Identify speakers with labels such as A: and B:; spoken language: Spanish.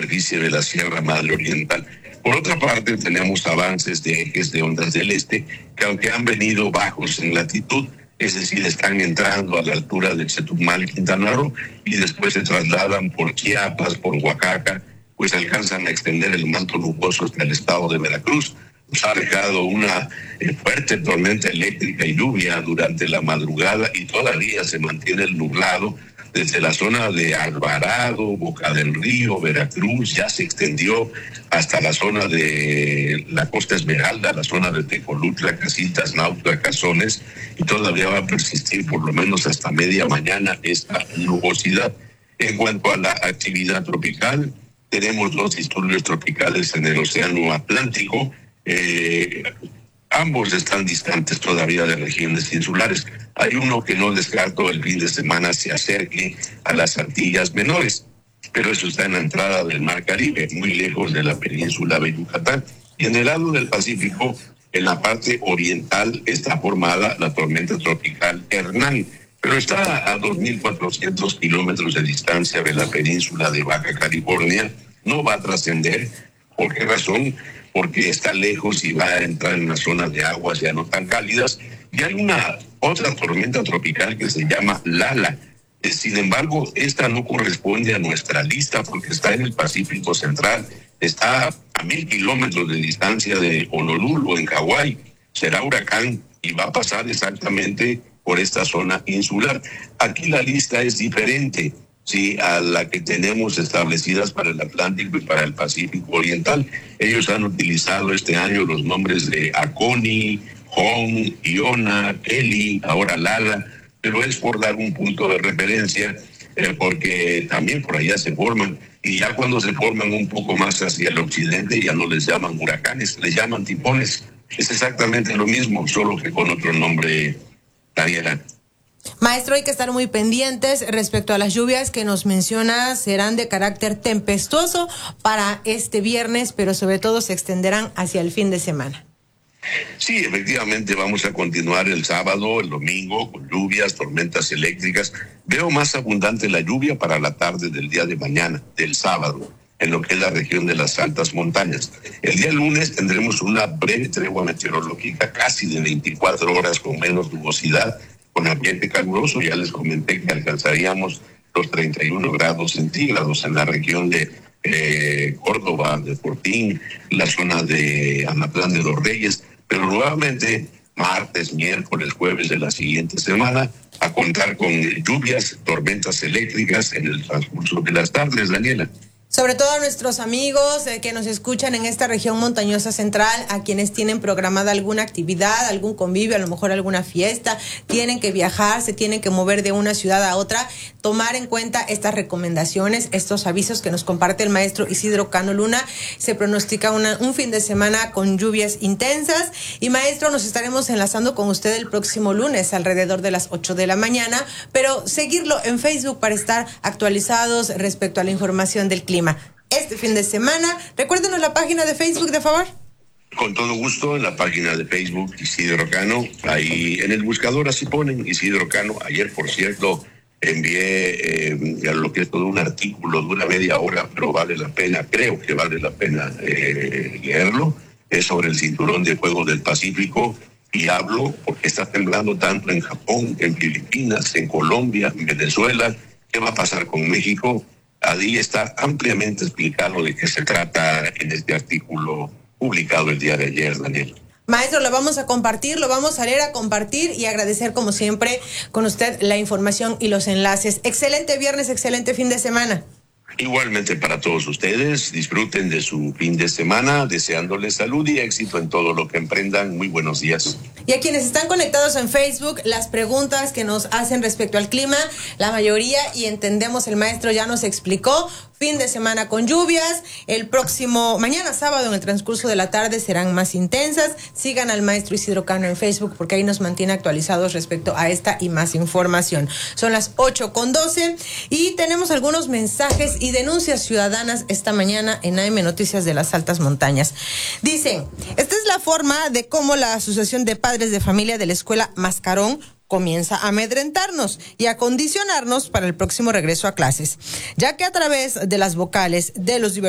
A: superficie de la Sierra Madre Oriental. Por otra parte, tenemos avances de ejes de ondas del este que, aunque han venido bajos en latitud, es decir, están entrando a la altura del Chetumal, Quintana Roo, y después se trasladan por Chiapas, por Oaxaca, pues alcanzan a extender el manto nuboso hasta el estado de Veracruz. Nos ha dejado una fuerte tormenta eléctrica y lluvia durante la madrugada y todavía se mantiene el nublado desde la zona de Alvarado, Boca del Río, Veracruz, ya se extendió hasta la zona de la Costa Esmeralda, la zona de Tecolutla, Casitas, Nautla, Cazones, y todavía va a persistir por lo menos hasta media mañana esta nubosidad. En cuanto a la actividad tropical, tenemos 2 disturbios tropicales en el Océano Atlántico. Ambos están distantes todavía de regiones insulares. Hay uno que no descarto el fin de semana se acerque a las Antillas Menores, pero eso está en la entrada del Mar Caribe, muy lejos de la península de Yucatán. Y en el lado del Pacífico, en la parte oriental, está formada la tormenta tropical Hernán, pero está a 2.400 kilómetros de distancia de la península de Baja California. No va a trascender. ¿Por qué razón? Porque está lejos y va a entrar en una zona de aguas ya no tan cálidas. Y hay una otra tormenta tropical que se llama Lala. Sin embargo, esta no corresponde a nuestra lista porque está en el Pacífico Central, está a 1.000 kilómetros de distancia de Honolulu, en Hawái. Será huracán y va a pasar exactamente por esta zona insular. Aquí la lista es diferente, sí, a la que tenemos establecidas para el Atlántico y para el Pacífico Oriental. Ellos han utilizado este año los nombres de Aconi, Hong, Iona, Kelly, ahora Lala, pero es por dar un punto de referencia, porque también por allá se forman, y ya cuando se forman un poco más hacia el occidente ya no les llaman huracanes, les llaman tifones. Es exactamente lo mismo, solo que con otro nombre, Daniela.
B: Maestro, hay que estar muy pendientes respecto a las lluvias que nos menciona, serán de carácter tempestuoso para este viernes, pero sobre todo se extenderán hacia el fin de semana.
A: Sí, efectivamente vamos a continuar el sábado, el domingo, con lluvias, tormentas eléctricas. Veo más abundante la lluvia para la tarde del día de mañana, del sábado, en lo que es la región de las altas montañas. El día lunes tendremos una breve tregua meteorológica, casi de 24 horas con menos nubosidad, con ambiente caluroso. Ya les comenté que alcanzaríamos los 31 grados centígrados en la región de Córdoba, de Fortín, la zona de Amatlán de los Reyes, pero nuevamente martes, miércoles, jueves de la siguiente semana a contar con lluvias, tormentas eléctricas en el transcurso de las tardes, Daniela.
B: Sobre todo a nuestros amigos que nos escuchan en esta región montañosa central, a quienes tienen programada alguna actividad, algún convivio, a lo mejor alguna fiesta, tienen que viajar, se tienen que mover de una ciudad a otra, tomar en cuenta estas recomendaciones, estos avisos que nos comparte el maestro Isidro Cano Luna. Se pronostica un fin de semana con lluvias intensas. Y maestro, nos estaremos enlazando con usted el próximo lunes alrededor de las 8 de la mañana, pero seguirlo en Facebook para estar actualizados respecto a la información del clima. Este fin de semana, recuérdenos la página de Facebook, de favor.
A: Con todo gusto, en la página de Facebook Isidro Cano, ahí en el buscador así ponen Isidro Cano. Ayer, por cierto, envié lo que es todo un artículo de una media hora, pero vale la pena, creo que vale la pena leerlo. Es sobre el cinturón de fuego del Pacífico y hablo porque está temblando tanto en Japón, en Filipinas, en Colombia, en Venezuela. ¿Qué va a pasar con México? Ahí está ampliamente explicado de qué se trata en este artículo publicado el día de ayer, Daniel.
B: Maestro, lo vamos a compartir, lo vamos a leer, a compartir y agradecer como siempre con usted la información y los enlaces. Excelente viernes, excelente fin de semana.
A: Igualmente para todos ustedes, disfruten de su fin de semana, deseándoles salud y éxito en todo lo que emprendan. Muy buenos días.
B: Y a quienes están conectados en Facebook, las preguntas que nos hacen respecto al clima, la mayoría, y entendemos, el maestro ya nos explicó, fin de semana con lluvias, el próximo, mañana sábado en el transcurso de la tarde serán más intensas. Sigan al maestro Isidro Cano en Facebook porque ahí nos mantiene actualizados respecto a esta y más información. Son las 8:12 y tenemos algunos mensajes y denuncias ciudadanas esta mañana en AM Noticias de las Altas Montañas. Dicen, esta es la forma de cómo la Asociación de Padres de Familia de la Escuela Mascarón comienza a amedrentarnos y a condicionarnos para el próximo regreso a clases, ya que a través de las vocales de los